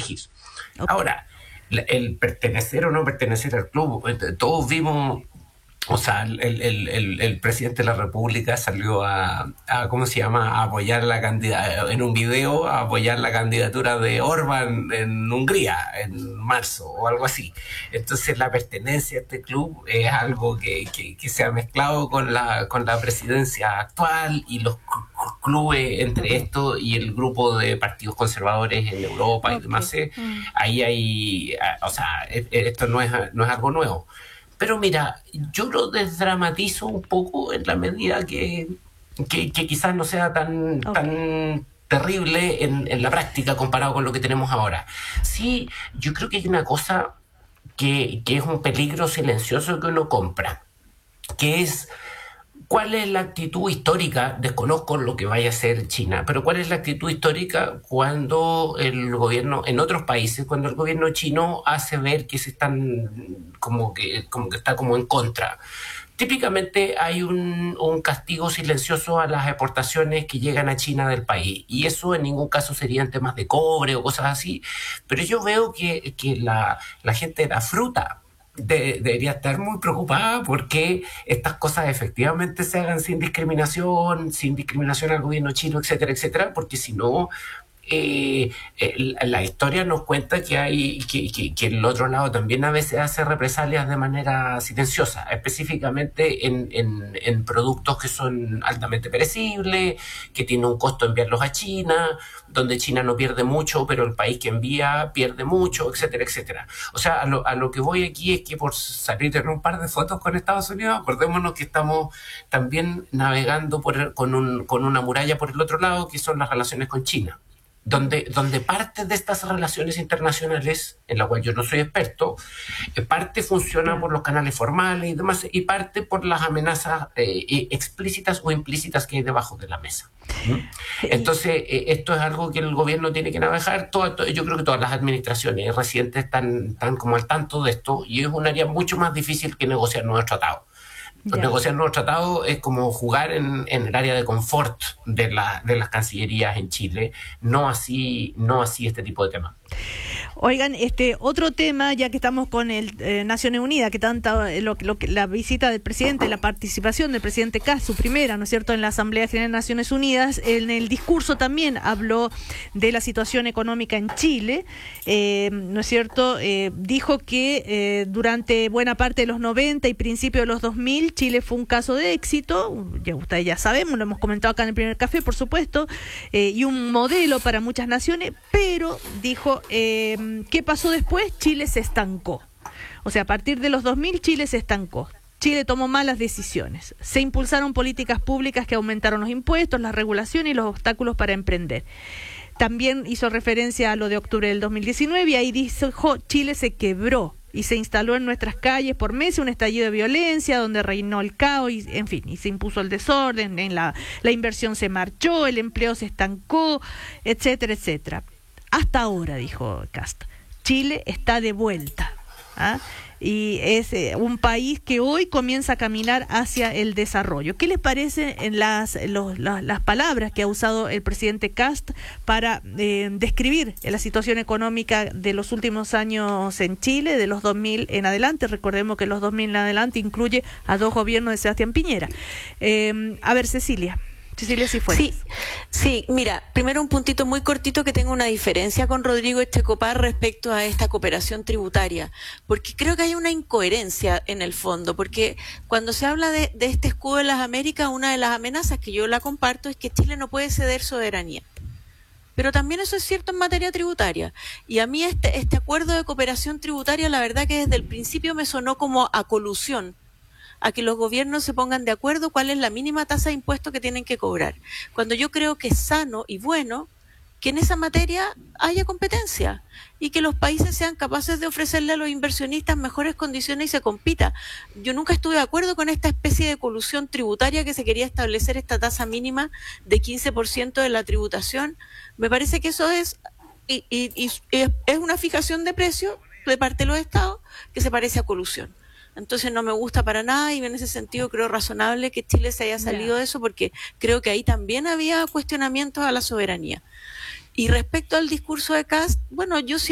elegir. Okay. Ahora, el pertenecer o no pertenecer al club, todos vimos, o sea, el presidente de la República salió ¿cómo se llama?, a apoyar la candidatura, en un video, a apoyar la candidatura de Orbán en Hungría en marzo o algo así. Entonces la pertenencia a este club es algo que se ha mezclado con la presidencia actual y los clubes entre esto y el grupo de partidos conservadores en Europa y demás. Ahí hay, o sea, esto no es algo nuevo. Pero mira, yo lo desdramatizo un poco en la medida que quizás no sea tan terrible en la práctica comparado con lo que tenemos ahora. Sí, yo creo que hay una cosa que es un peligro silencioso que uno compra, que es ¿cuál es la actitud histórica? Desconozco lo que vaya a hacer China, pero ¿cuál es la actitud histórica cuando el gobierno, en otros países, cuando el gobierno chino hace ver que se están como que está como en contra? Típicamente hay un castigo silencioso a las exportaciones que llegan a China del país, y eso en ningún caso serían temas de cobre o cosas así, pero yo veo que la gente de la fruta debería estar muy preocupada porque estas cosas efectivamente se hagan sin discriminación al gobierno chino, etcétera, etcétera, porque si no, la historia nos cuenta que el otro lado también a veces hace represalias de manera silenciosa, específicamente en productos que son altamente perecibles, que tiene un costo enviarlos a China, donde China no pierde mucho, pero el país que envía pierde mucho, etcétera, etcétera. O sea, a lo que voy aquí es que por salir en un par de fotos con Estados Unidos, acordémonos que estamos también navegando con una muralla por el otro lado, que son las relaciones con China. Donde parte de estas relaciones internacionales, en la cual yo no soy experto, parte funciona por los canales formales y demás, y parte por las amenazas explícitas o implícitas que hay debajo de la mesa. Entonces, esto es algo que el gobierno tiene que navegar. Yo creo que todas las administraciones recientes están como al tanto de esto, y es un área mucho más difícil que negociar nuevos tratados. Negociar nuevos tratados es como jugar en el área de confort de las cancillerías en Chile, no así este tipo de temas. Oigan, otro tema, ya que estamos con Naciones Unidas, que la visita del presidente, la participación del presidente Kast, su primera, ¿no es cierto?, en la Asamblea General de Naciones Unidas, en el discurso también habló de la situación económica en Chile, ¿no es cierto?, dijo que durante buena parte de los 90 y principios de los 2000, Chile fue un caso de éxito, ustedes ya sabemos, lo hemos comentado acá en el primer café, por supuesto, y un modelo para muchas naciones, pero dijo, ¿qué pasó después? Chile se estancó. O sea, a partir de los 2000 Chile se estancó. Chile tomó malas decisiones. Se impulsaron políticas públicas que aumentaron los impuestos, las regulaciones y los obstáculos para emprender. También hizo referencia a lo de octubre del 2019 y ahí dijo, Chile se quebró y se instaló en nuestras calles por meses un estallido de violencia donde reinó el caos y, en fin, y se impuso el desorden, la inversión se marchó, el empleo se estancó, etcétera, etcétera. Hasta ahora, dijo Kast, Chile está de vuelta, y es un país que hoy comienza a caminar hacia el desarrollo. ¿Qué les parece en las palabras que ha usado el presidente Kast para describir la situación económica de los últimos años en Chile, de los 2000 en adelante? Recordemos que los 2000 en adelante incluye a 2 gobiernos de Sebastián Piñera. A ver, Cecilia Cifuentes. Sí, mira, primero un puntito muy cortito, que tengo una diferencia con Rodrigo Echecopar respecto a esta cooperación tributaria, porque creo que hay una incoherencia en el fondo, porque cuando se habla de este escudo de las Américas, una de las amenazas que yo la comparto es que Chile no puede ceder soberanía. Pero también eso es cierto en materia tributaria. Y a mí este acuerdo de cooperación tributaria, la verdad que desde el principio me sonó como a colusión, a que los gobiernos se pongan de acuerdo cuál es la mínima tasa de impuestos que tienen que cobrar. Cuando yo creo que es sano y bueno que en esa materia haya competencia y que los países sean capaces de ofrecerle a los inversionistas mejores condiciones y se compita. Yo nunca estuve de acuerdo con esta especie de colusión tributaria que se quería establecer, esta tasa mínima de 15% de la tributación. Me parece que eso es una fijación de precio de parte de los estados que se parece a colusión. Entonces no me gusta para nada, y en ese sentido creo razonable que Chile se haya salido de eso, porque creo que ahí también había cuestionamientos a la soberanía. Y respecto al discurso de Kast, bueno, yo